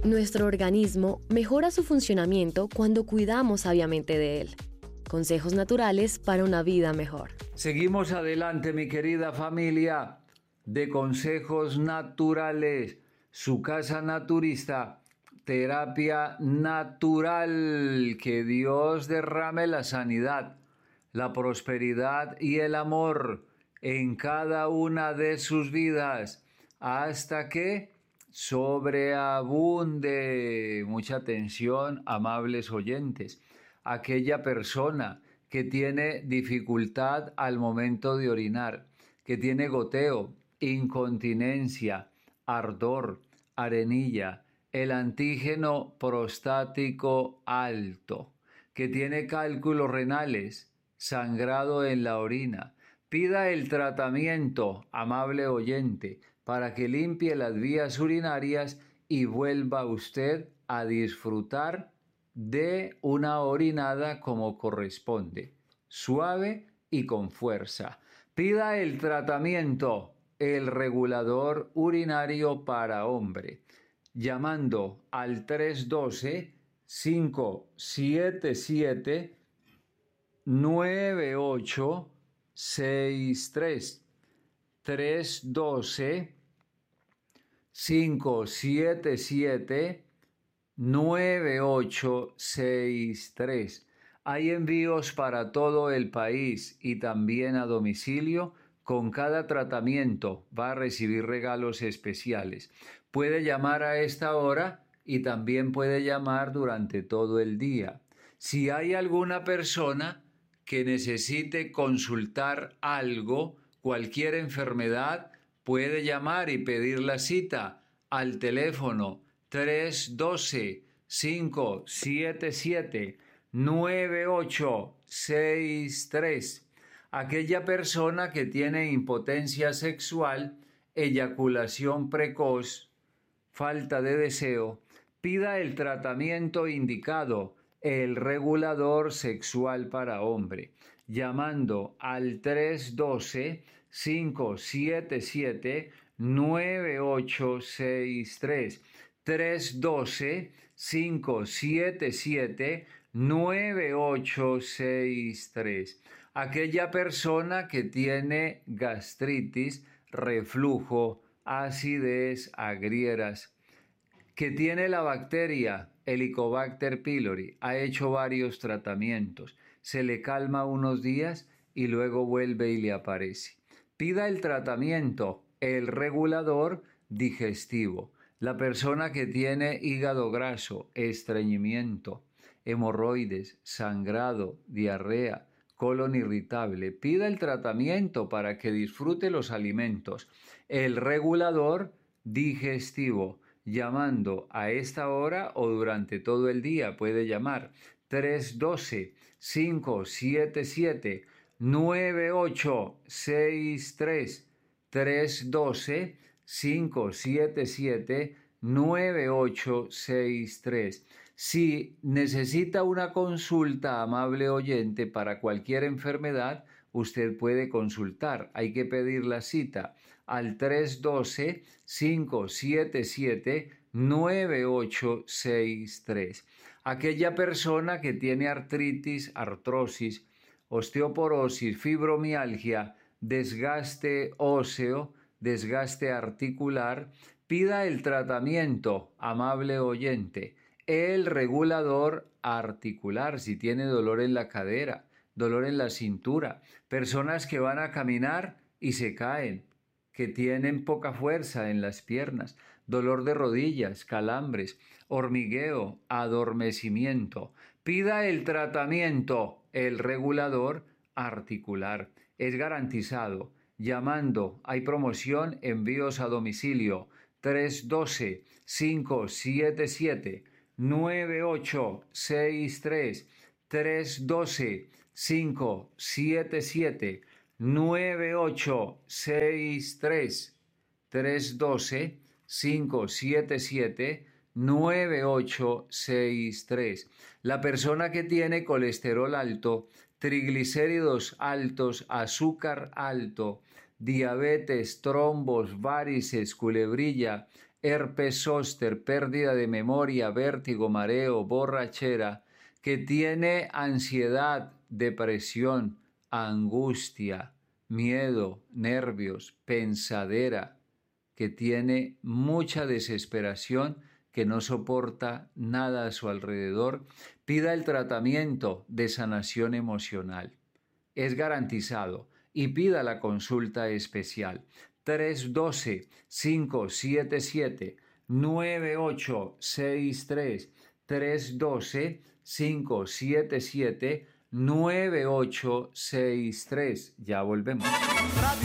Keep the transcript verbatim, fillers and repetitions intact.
Nuestro organismo mejora su funcionamiento cuando cuidamos sabiamente de él. Consejos naturales para una vida mejor. Seguimos adelante, mi querida familia de Consejos Naturales, su casa naturista, terapia natural. Que Dios derrame la sanidad, la prosperidad y el amor en cada una de sus vidas, hasta que sobreabunde. Mucha atención, amables oyentes. Aquella persona que tiene dificultad al momento de orinar, que tiene goteo, incontinencia, ardor, arenilla, el antígeno prostático alto, que tiene cálculos renales, sangrado en la orina, pida el tratamiento, amable oyente, para que limpie las vías urinarias y vuelva usted a disfrutar de una orinada como corresponde, suave y con fuerza. Pida el tratamiento, el regulador urinario para hombre, llamando al tres uno dos, cinco siete siete, nueve ocho seis tres. tres uno dos, cinco siete siete, nueve ocho seis tres. Hay envíos para todo el país y también a domicilio. Con cada tratamiento va a recibir regalos especiales. Puede llamar a esta hora y también puede llamar durante todo el día. Si hay alguna persona que necesite consultar algo, cualquier enfermedad, puede llamar y pedir la cita al teléfono tres uno dos, cinco siete siete, nueve ocho seis tres. Aquella persona que tiene impotencia sexual, eyaculación precoz, falta de deseo, pida el tratamiento indicado, el regulador sexual para hombre, llamando al tres uno dos, cinco siete siete, nueve ocho seis tres. tres uno dos, cinco siete siete, nueve ocho seis tres. Aquella persona que tiene gastritis, reflujo, acidez, agrieras, que tiene la bacteria Helicobacter pylori, ha hecho varios tratamientos, se le calma unos días y luego vuelve y le aparece. Pida el tratamiento, el regulador digestivo. La persona que tiene hígado graso, estreñimiento, hemorroides, sangrado, diarrea, colon irritable, pida el tratamiento para que disfrute los alimentos. El regulador digestivo, llamando a esta hora o durante todo el día, puede llamar tres uno dos, cinco siete siete, nueve ocho seis tres. tres uno dos, cinco siete siete, nueve ocho seis tres. Si necesita una consulta, amable oyente, para cualquier enfermedad, usted puede consultar. Hay que pedir la cita al tres uno dos, cinco siete siete, nueve ocho seis tres. Aquella persona que tiene artritis, artrosis, osteoporosis, fibromialgia, desgaste óseo, desgaste articular, pida el tratamiento, amable oyente, el regulador articular. Si tiene dolor en la cadera, dolor en la cintura, personas que van a caminar y se caen, que tienen poca fuerza en las piernas, dolor de rodillas, calambres, hormigueo, adormecimiento, pida el tratamiento, el regulador articular. Es garantizado. Llamando, hay promoción, envíos a domicilio, tres uno dos, cinco siete siete, nueve ocho seis tres, tres uno dos, cinco siete siete, nueve ocho seis tres, tres uno dos, cinco siete siete, nueve ocho seis tres. La persona que tiene colesterol alto, triglicéridos altos, azúcar alto, diabetes, trombos, varices, culebrilla, herpes zóster, pérdida de memoria, vértigo, mareo, borrachera, que tiene ansiedad, depresión, angustia, miedo, nervios, pensadera, que tiene mucha desesperación, que no soporta nada a su alrededor, pida el tratamiento de sanación emocional. Es garantizado y pida la consulta especial. tres uno dos, cinco siete siete, nueve ocho seis tres. tres uno dos, cinco siete siete, nueve ocho seis tres. Ya volvemos.